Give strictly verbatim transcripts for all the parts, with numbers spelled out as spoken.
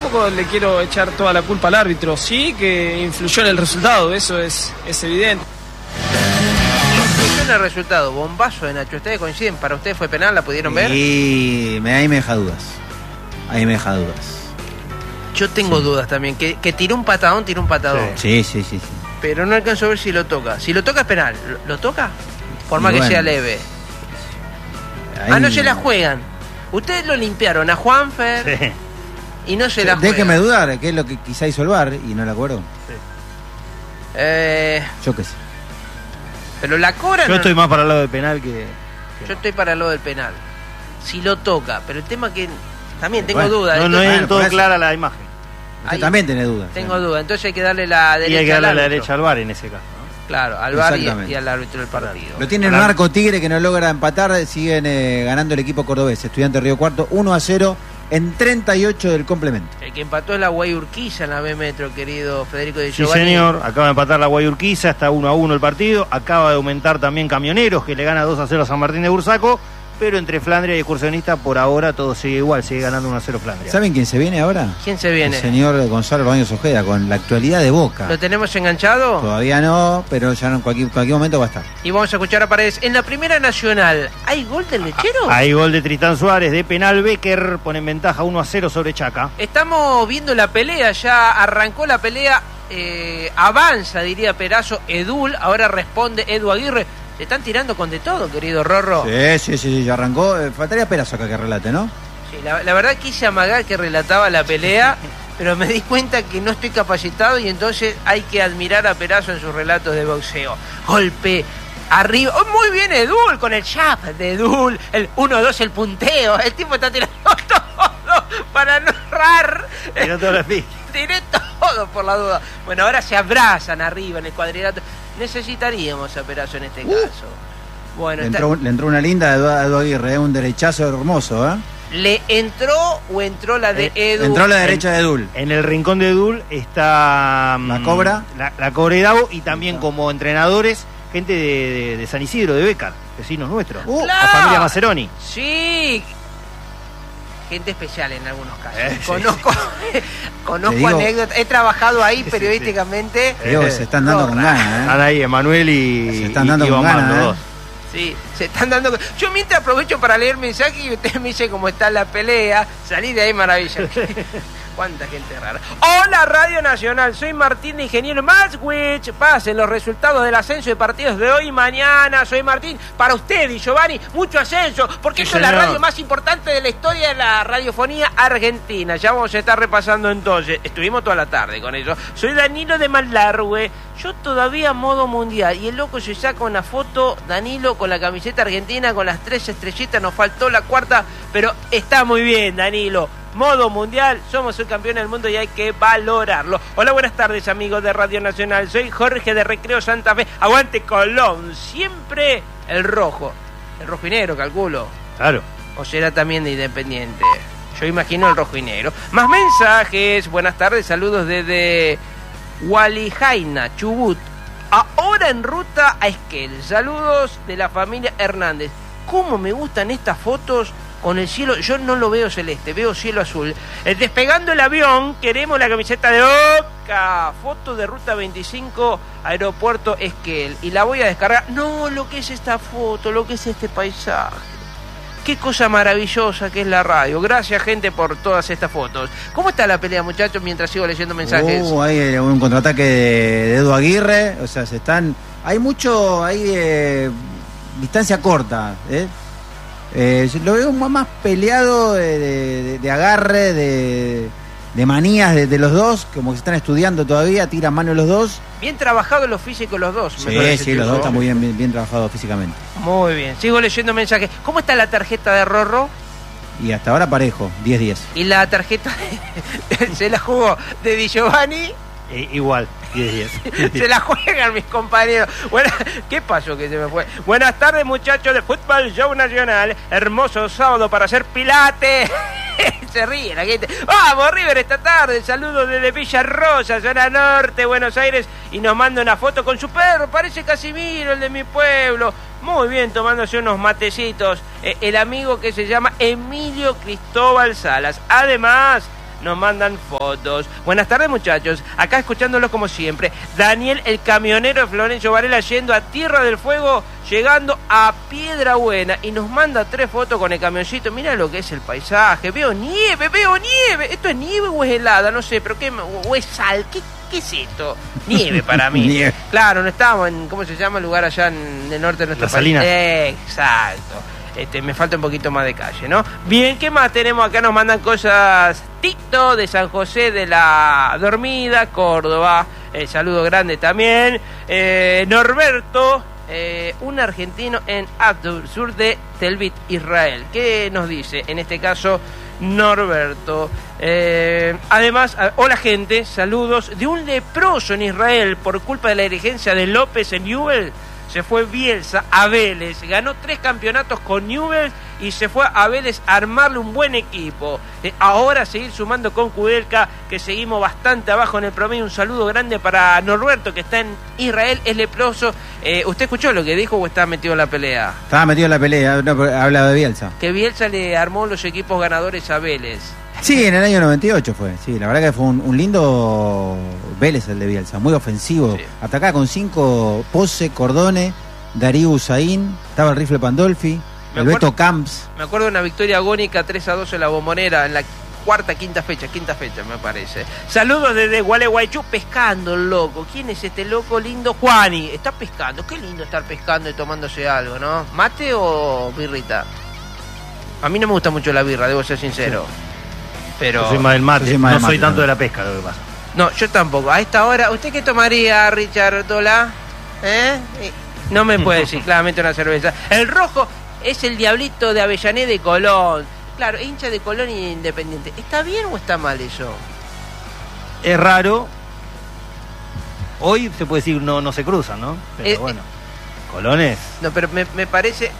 tampoco le quiero echar toda la culpa al árbitro. Sí que influyó en el resultado, eso es, es evidente. Influyó en el resultado, bombazo de Nacho. ¿Ustedes coinciden? ¿Para ustedes fue penal? ¿La pudieron ver? Y me, ahí me deja dudas. Ahí me deja dudas. Yo tengo sí. dudas también. Que, que tiró un patadón, tiró un patadón. Sí, sí, sí, sí. Pero no alcanzo a ver si lo toca. Si lo toca es penal. ¿Lo, lo toca? Por más y que bueno, sea leve. Ahí... Ah, no se la juegan. Ustedes lo limpiaron a Juanfer sí. y no se la juegan. Déjeme dudar, que es lo que quizá hizo el V A R y no la acuerdo. Sí. Eh... Yo qué sé. Pero la cobra. Yo no... estoy más para el lado del penal que, que. Yo estoy para el lado del penal. Si lo toca, pero el tema que. También tengo bueno, dudas. No, no es del todo clara la imagen. Usted Ahí, también tiene dudas. Tengo ¿sí? dudas. Entonces hay que darle la derecha. Y hay que darle al la derecha al V A R en ese caso. Claro, al V A R y, y al árbitro del partido. Lo tiene el Marco Tigre que no logra empatar. Siguen eh, ganando el equipo cordobés. Estudiante Río Cuarto uno a cero en treinta y ocho del complemento. El que empató es la Guayurquiza en la B Metro, querido Federico de Sí, Giovanni. señor. Acaba de empatar la Guayurquiza. Está uno a uno el partido. Acaba de aumentar también Camioneros, que le gana dos a cero a San Martín de Bursaco. Pero entre Flandria y Excursionista, por ahora todo sigue igual, sigue ganando uno a cero Flandria. ¿Saben quién se viene ahora? ¿Quién se viene? El señor Gonzalo Baños Ojeda, con la actualidad de Boca. ¿Lo tenemos enganchado? Todavía no, pero ya en cualquier, cualquier momento va a estar. Y vamos a escuchar a Paredes. En la Primera Nacional, ¿hay gol del Lechero? Ah, hay gol de Tristán Suárez, de penal. Becker pone en ventaja uno a cero sobre Chaca. Estamos viendo la pelea, ya arrancó la pelea, eh, avanza, diría Perazo, Edul, ahora responde Edu Aguirre. Se están tirando con de todo, querido Rorro. Sí, sí, sí, ya arrancó. Eh, faltaría Perazo acá que relate, ¿no? Sí, la, la verdad quise amagar que relataba la pelea, pero me di cuenta que no estoy capacitado y entonces hay que admirar a Perazo en sus relatos de boxeo. Golpe, arriba. Oh, muy bien Edul, con el chap de Edul, el uno dos, el punteo. El tipo está tirando todo para no errar. Tiró todo la pista. Tiré todo por la duda. Bueno, ahora se abrazan arriba en el cuadrilátero. Necesitaríamos a Perazo en este uh, caso. Bueno, le, entró, está... le entró una linda a Edu Aguirre, ¿eh? Un derechazo hermoso, ¿eh? ¿Le entró o entró la de Edu? Entró la derecha en, de Edul. En el rincón de Edul está la Cobra, la, la Cobra y Davo, y también como entrenadores gente de, de, de San Isidro, de Becar, vecinos nuestros. Uh, la familia Maceroni. Sí. Gente especial en algunos casos. Eh, conozco sí. conozco digo, anécdotas. He trabajado ahí sí, periodísticamente. Sí, sí. Eh, se están dando no, con ganas. ¿eh? Están ahí Emanuel y se están dando y, con ganas. ¿eh? Sí, se están dando. Yo mientras aprovecho para leer mensajes y usted me dice cómo está la pelea. Salí de ahí, maravilla. Cuánta gente rara. Hola Radio Nacional, soy Martín de Ingeniero Maswich. Pasen los resultados del ascenso de partidos de hoy y mañana. Soy Martín. Para usted y Giovanni, mucho ascenso, porque sí, esto señor. Es la radio más importante de la historia de la radiofonía argentina. Ya vamos a estar repasando entonces. Estuvimos toda la tarde con eso. Soy Danilo de Malargüe. Yo todavía modo mundial. Y el loco se saca una foto, Danilo, con la camiseta argentina, con las tres estrellitas. Nos faltó la cuarta, pero está muy bien, Danilo. Modo mundial, somos el campeón del mundo y hay que valorarlo. Hola, buenas tardes amigos de Radio Nacional. Soy Jorge de Recreo Santa Fe. Aguante Colón, siempre el rojo. El rojo y negro, calculo. Claro. O será también de Independiente. Yo imagino el rojo y negro. Más mensajes, buenas tardes, saludos desde Gualijaina, Chubut. Ahora en ruta a Esquel. Saludos de la familia Hernández. ¿Cómo me gustan estas fotos? Con el cielo, yo no lo veo celeste, veo cielo azul. Eh, despegando el avión, queremos la camiseta de Boca. Foto de Ruta veinticinco, Aeropuerto Esquel. Y la voy a descargar. No, lo que es esta foto, lo que es este paisaje. Qué cosa maravillosa que es la radio. Gracias, gente, por todas estas fotos. ¿Cómo está la pelea, muchachos, mientras sigo leyendo mensajes? Uh, hay un contraataque de, de Edu Aguirre. O sea, se están... Hay mucho... Hay eh, distancia corta, ¿eh? Eh, lo veo más peleado de, de, de agarre, de, de manías de, de los dos, como que se están estudiando todavía, tiran mano los dos. Bien trabajados los físicos los dos. Sí, sí, los dos están muy bien, bien, bien trabajados físicamente. Muy bien, sigo leyendo mensajes. ¿Cómo está la tarjeta de Rorro? Y hasta ahora parejo, diez diez. ¿Y la tarjeta de, se la jugó de Di Giovanni? Eh, igual, diez diez. Se la juegan mis compañeros. Buena, ¿qué pasó que se me fue? Buenas tardes, muchachos de Fútbol Show Nacional. Hermoso sábado para hacer pilates. Se ríe la gente. Vamos, River, esta tarde. Saludos desde Villa Rosa, zona norte, Buenos Aires. Y nos manda una foto con su perro. Parece Casimiro, el de mi pueblo. Muy bien, tomándose unos matecitos. Eh, el amigo que se llama Emilio Cristóbal Salas. Además, nos mandan fotos. Buenas tardes, muchachos. Acá escuchándolos como siempre. Daniel, el camionero de Florencio Varela, yendo a Tierra del Fuego, llegando a Piedra Buena. Y nos manda tres fotos con el camioncito. Mira lo que es el paisaje. Veo nieve, veo nieve. ¿Esto es nieve o es helada? No sé, pero ¿qué? ¿O es sal? ¿Qué, qué es esto? Nieve para mí. Nieve. Claro, no estamos en, ¿cómo se llama el lugar allá en el norte de nuestro Las país? Salinas. Exacto. Este, me falta un poquito más de calle, ¿no? Bien, ¿qué más tenemos acá? Nos mandan cosas. Tito de San José de la Dormida, Córdoba. Eh, saludo grande también. Eh, Norberto, eh, un argentino en Abdul, sur de Tel Aviv, Israel. ¿Qué nos dice? En este caso, Norberto. Eh, además, a, hola gente, saludos de un leproso en Israel por culpa de la dirigencia de López en Newell. Se fue Bielsa a Vélez, ganó tres campeonatos con Newell's y se fue a Vélez a armarle un buen equipo. Eh, ahora seguir sumando con Kudelka, que seguimos bastante abajo en el promedio. Un saludo grande para Norberto, que está en Israel, es leproso. Eh, ¿Usted escuchó lo que dijo o está metido en la pelea? Estaba metido en la pelea, no, habla de Bielsa. Que Bielsa le armó los equipos ganadores a Vélez. Sí, en el año noventa y ocho fue. Sí, la verdad que fue un, un lindo Vélez el de Bielsa, muy ofensivo. Sí. Atacaba con cinco: Pose, Cordone, Darío Usain, estaba el rifle Pandolfi, Me el acuerdo- Beto Camps. Me acuerdo de una victoria agónica tres a dos en la Bombonera, en la cuarta, quinta fecha, quinta fecha me parece. Saludos desde Gualeguaychú, pescando el loco. ¿Quién es este loco lindo? Juani, está pescando. Qué lindo estar pescando y tomándose algo, ¿no? ¿Mate o birrita? A mí no me gusta mucho la birra, debo ser sincero. Pero... Yo soy más del mate, Yo soy más no del soy mate, tanto ¿no? de la pesca lo que pasa. No, yo tampoco. A esta hora, ¿usted qué tomaría, Richard Tola? ¿Eh? Eh, No me puede decir claramente una cerveza. El rojo es el diablito de Avellaneda y Colón. Claro, hincha de Colón y Independiente. ¿Está bien o está mal eso? Es raro. Hoy se puede decir no no se cruzan, ¿no? Pero Eh, bueno. Colones. No, pero me, me parece...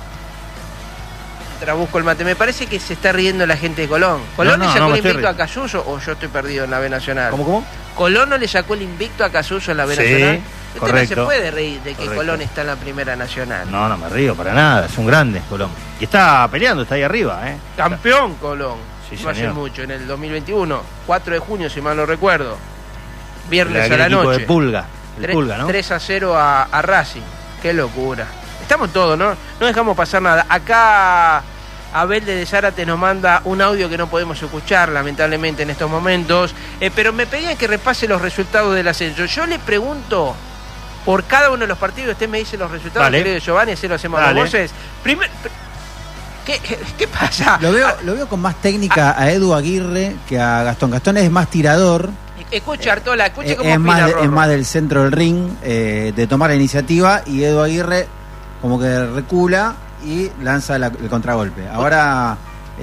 Trabusco el mate. Me parece que se está riendo la gente de Colón. ¿Colón No, le no, sacó no me el estoy invicto a riendo. Cayuso o yo estoy perdido en la B Nacional? ¿Cómo, cómo? ¿Colón no le sacó el invicto a Cayuso en la B Sí, Nacional? Usted correcto. no se puede reír de que Correcto. Colón está en la Primera Nacional. No, no me río para nada. Es un grande Colón. Y está peleando, está ahí arriba, ¿eh? Campeón Colón. Sí, no hace señor. mucho, en el dos mil veintiuno, cuatro de junio, si mal no recuerdo. Viernes Aquel a la equipo noche. de Pulga. El Tre- Pulga, ¿no? tres a cero a, a Racing. Qué locura. Estamos todos, ¿no? No dejamos pasar nada. Acá Abel de Zárate nos manda un audio que no podemos escuchar, lamentablemente, en estos momentos. Eh, pero me pedían que repase los resultados del ascenso. Yo le pregunto por cada uno de los partidos, usted me dice los resultados, Dale. querido Giovanni, así lo hacemos a Dale. dos voces. Primer, ¿qué, ¿Qué pasa? Lo veo, Ah, lo veo con más técnica a Edu Aguirre que a Gastón. Gastón es más tirador, Escucha, Artola, escuche eh, cómo es, opina más, de- Rorro. es más del centro del ring, eh, de tomar la iniciativa, y Edu Aguirre como que recula y lanza la- el contragolpe. Ahora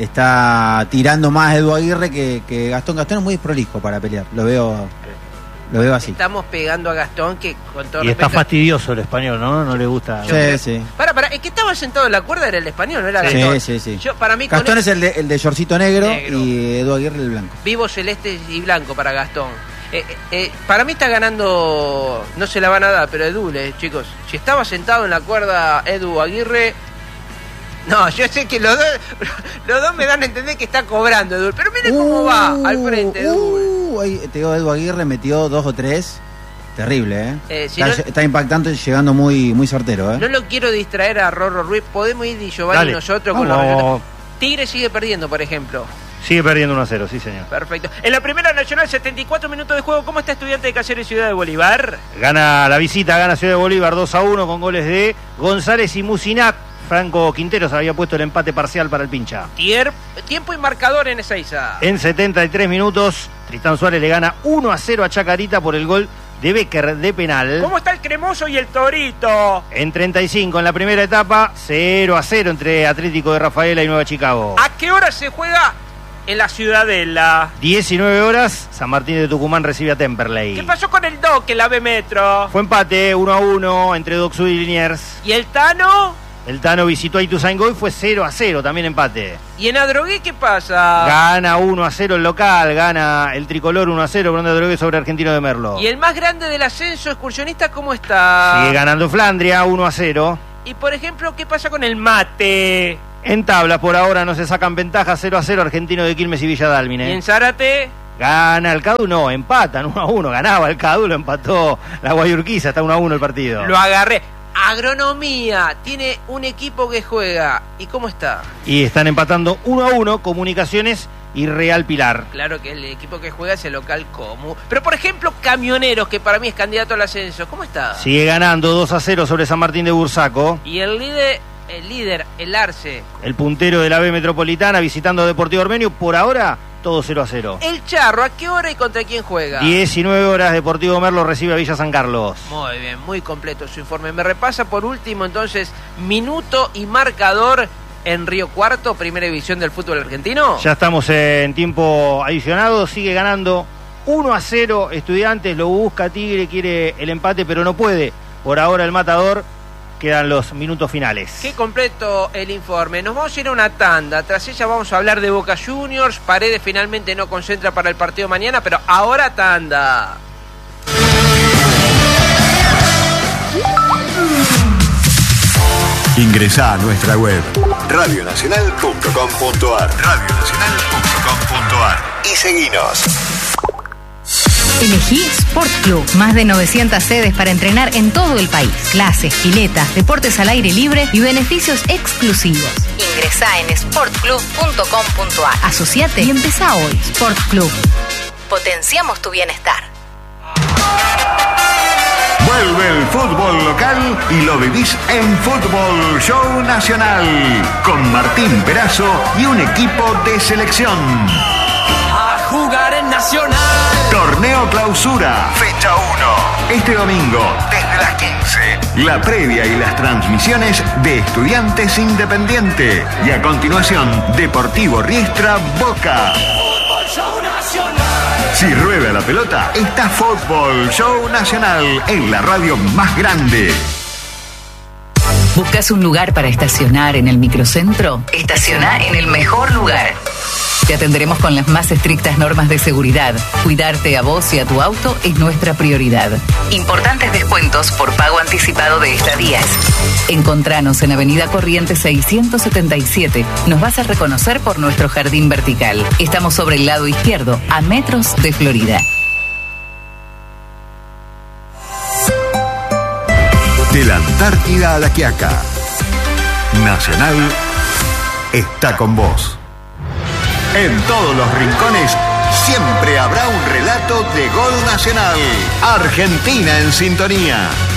está tirando más Edu Aguirre que, que Gastón. Gastón es muy desprolijo para pelear, lo veo, lo veo así. Estamos pegando a Gastón, que con todo Y está respeto... fastidioso el español, ¿no? No le gusta. Yo creo- Sí, sí. Para, para, el que estaba sentado en la cuerda era el español, no era Sí, Gastón. sí, sí. Yo, para mí, con Gastón el- es el de, el de shortcito negro, Negro. y Edu Aguirre el blanco. vivo celeste y blanco para Gastón. Eh, eh, eh, para mí está ganando, no se la van a dar, pero Edu, eh, chicos. Si estaba sentado en la cuerda Edu Aguirre... No, yo sé que los dos, los dos me dan a entender que está cobrando Edu. Pero mire cómo va al frente Edu. Uh, ahí, te digo, Edu Aguirre metió dos o tres. Terrible, ¿eh? Eh, si está, no- está impactante, llegando muy, muy certero, ¿eh? No lo quiero distraer a Rorro Ruiz. Podemos ir y Giovanni Dale. nosotros con Vamos. los resultados. Tigre sigue perdiendo, por ejemplo. Sigue perdiendo uno a cero, sí, señor. Perfecto. En la primera nacional, setenta y cuatro minutos de juego. ¿Cómo está Estudiante de Cáceres, Ciudad de Bolívar? Gana la visita, gana Ciudad de Bolívar dos a uno con goles de González y Musinac. Franco Quinteros había puesto el empate parcial para el pincha. Tier- tiempo y marcador en Ezeiza. En setenta y tres minutos, Tristán Suárez le gana uno a cero a Chacarita por el gol de Becker de penal. ¿Cómo está el Cremoso y el Torito? En treinta y cinco, en la primera etapa, cero a cero entre Atlético de Rafaela y Nueva Chicago. ¿A qué hora se juega en la Ciudadela? diecinueve horas, San Martín de Tucumán recibe a Temperley. ¿Qué pasó con el Doc en la B Metro? Fue empate uno a uno entre Doxud y Liniers. ¿Y el Tano? El Tano visitó a Ituzaingó y fue cero a cero, también empate. ¿Y en Adrogué qué pasa? Gana uno a cero el local, gana el tricolor uno a cero, Bronda Drogué sobre Argentino de Merlo. ¿Y el más grande del ascenso excursionista cómo está? Sigue ganando Flandria uno a cero. Y por ejemplo, ¿qué pasa con el Mate? En tablas por ahora no se sacan ventajas, cero a cero Argentino de Quilmes y Villa ¿Y Dálmine. en Zárate? Gana el Cadu, no, empatan uno a uno. Ganaba el Cadu, lo empató la Guayurquiza, está uno a uno el partido. Lo agarré. Agronomía, tiene un equipo que juega. ¿Y cómo está? Y están empatando uno a uno Comunicaciones y Real Pilar. Claro que el equipo que juega es el local Comu. Pero por ejemplo, Camioneros, que para mí es candidato al ascenso, ¿cómo está? Sigue ganando dos a cero sobre San Martín de Bursaco. Y el líder, el líder, el Arce. El puntero de la B Metropolitana visitando Deportivo Ormeño, por ahora todo cero a cero. El Charro, ¿a qué hora y contra quién juega? diecinueve horas, Deportivo Merlo recibe a Villa San Carlos. Muy bien, muy completo su informe. Me repasa por último entonces minuto y marcador en Río Cuarto, primera división del fútbol argentino. Ya estamos en tiempo adicionado, sigue ganando uno a cero Estudiantes, lo busca Tigre, quiere el empate pero no puede. Por ahora el Matador, quedan los minutos finales. Qué completo el informe. Nos vamos a ir a una tanda. Tras ella vamos a hablar de Boca Juniors. Paredes finalmente no concentra para el partido mañana, pero ahora tanda. Ingresá a nuestra web radio nacional punto com punto ar radio nacional punto com punto ar y seguinos. Elegí Sport Club. Más de novecientas sedes para entrenar en todo el país. Clases, piletas, deportes al aire libre y beneficios exclusivos. Ingresá en sport club punto com punto ar. Asociate y empezá hoy. Sport Club. Potenciamos tu bienestar. Vuelve el fútbol local y lo vivís en Fútbol Show Nacional con Martín Perazo y un equipo de selección. A jugar en Nacional. Torneo Clausura, fecha uno. Este domingo, desde las quince. La previa y las transmisiones de Estudiantes Independiente. Y a continuación, Deportivo Riestra Boca. Fútbol Show Nacional. Si rueda la pelota, está Fútbol Show Nacional en la radio más grande. ¿Buscas un lugar para estacionar en el microcentro? Estaciona en el mejor lugar. Te atenderemos con las más estrictas normas de seguridad. Cuidarte a vos y a tu auto es nuestra prioridad. Importantes descuentos por pago anticipado de estadías. Encontranos en Avenida Corrientes seiscientos setenta y siete. Nos vas a reconocer por nuestro jardín vertical. Estamos sobre el lado izquierdo, a metros de Florida. De la Antártida a la Quiaca, Nacional está con vos. En todos los rincones siempre habrá un relato de gol nacional. Argentina en sintonía.